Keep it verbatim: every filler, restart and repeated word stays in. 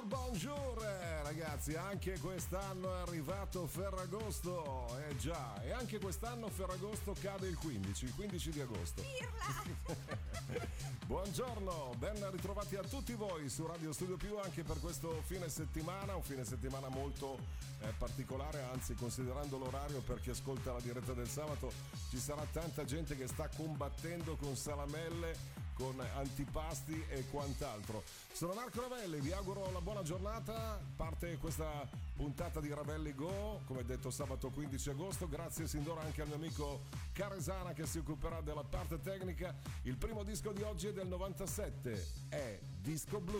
Bonjour, bonjour eh, ragazzi, anche quest'anno è arrivato Ferragosto, eh già, e anche quest'anno Ferragosto cade il quindici, il quindici di agosto. Buongiorno, ben ritrovati a tutti voi su Radio Studio Più anche per questo fine settimana, un fine settimana molto eh, particolare, anzi considerando l'orario per chi ascolta la diretta del sabato ci sarà tanta gente che sta combattendo con salamelle, con antipasti e quant'altro. Sono Marco Ravelli, vi auguro la buona giornata, parte questa puntata di Ravelli Go, come detto sabato quindici agosto, grazie sin d'ora anche al mio amico Caresana che si occuperà della parte tecnica. Il primo disco di oggi è del novantasette, è Disco Blu.